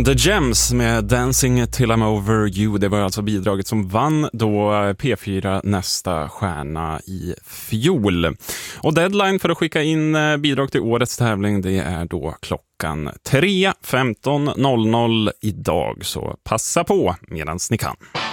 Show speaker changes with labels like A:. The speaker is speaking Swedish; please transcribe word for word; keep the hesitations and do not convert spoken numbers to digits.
A: Unplugging the Gems med Dancing till I'm over you. Det var alltså bidraget som vann då P fyra nästa stjärna i fjol. Och deadline för att skicka in bidrag till årets tävling, det är då klockan tre femton idag, så passa på medan ni kan.